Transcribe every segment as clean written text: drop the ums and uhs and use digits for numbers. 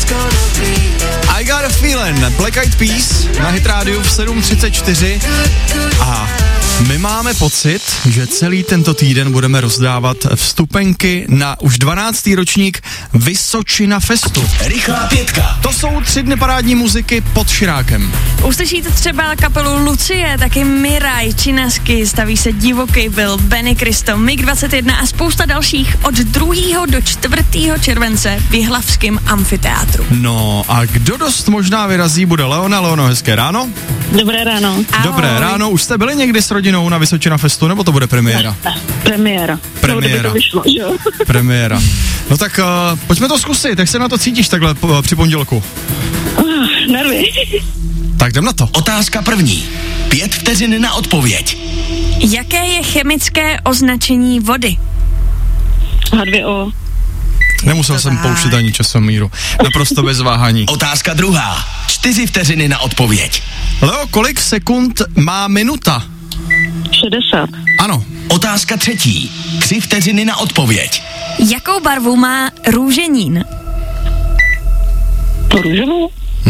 I Got a Feeling, Black Eyed Peas na Hit Radio v 7:34 a my máme pocit, že celý tento týden budeme rozdávat vstupenky na už 12. ročník Vysočina Festu. Rychlá pětka. To jsou 3 dny parádní muziky pod Širákem. Uslyšíte třeba kapelu Lucie, taky Miraj, Činasky, staví se Divoký byl, Benny Cristo, MiG-21 a spousta dalších od 2. do 4. července v Jihlavském amfiteátru. No a kdo dost možná vyrazí, bude Leona. Leono, hezké ráno. Dobré ráno. Ahoj. Dobré ráno, už jste byli někdy s rodinou na Vysočina Festu, nebo to bude premiéra? Premiéra. Premiéra. To vyšlo, jo? Premiéra. No tak pojďme to zkusit, jak se na to cítíš takhle při pondělku? Nervy. Tak jdem na to. Otázka první. 5 vteřin na odpověď. Jaké je chemické označení vody? H2O. Nemusel jsem pouštět ani časomíru. Naprosto bez váhání. Otázka druhá. 4 vteřiny na odpověď. Leo, kolik sekund má minuta? 60. Ano. Otázka třetí. 3 vteřiny na odpověď. Jakou barvu má růženín? Růžovou.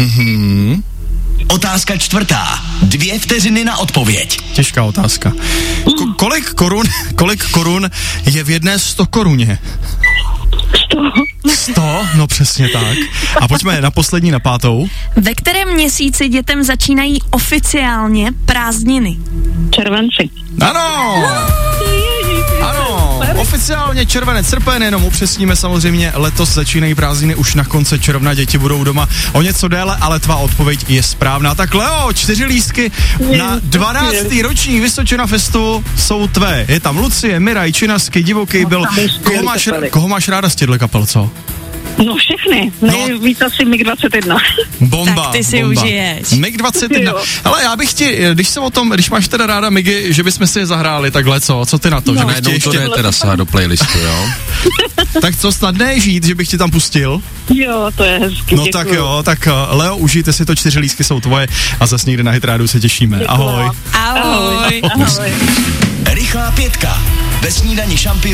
Otázka čtvrtá. 2 vteřiny na odpověď. Těžká otázka. Kolik korun je v jedné 100 koruně? 100? No přesně tak. A pojďme na poslední, na 5. Ve kterém měsíci dětem začínají oficiálně prázdniny? Červenci. Ano! Ano, oficiálně červenec, srpen, jenom upřesníme samozřejmě, letos začínají prázdniny už na konci června, děti budou doma o něco déle, ale tvá odpověď je správná. Tak Leo, 4 lístky na 12. ročník Vysočina Festu jsou tvé. Je tam Lucie, Miraj, Činasky, Divoký byl. Koho máš ráda z těchto kapel, co? No všechny. Nejvíc asi MiG-21. Bomba. Tak ty si bomba. užiješ. MiG-21. Ale já bych ti, když máš teda ráda MiGy, že bychom si je zahráli takhle, co ty na to? No, že najednou to jde teda sahat do playlistu, jo? Tak co, snadné je žít, že bych ti tam pustil? Jo, to je hezky. No děkuju. tak jo, tak Leo, užijte si to, 4 lístky jsou tvoje a zase někde na Hit Radio se těšíme. Děkuju. Ahoj. Ahoj. Ahoj. Rychlá pětka. Ve snídani šampionu.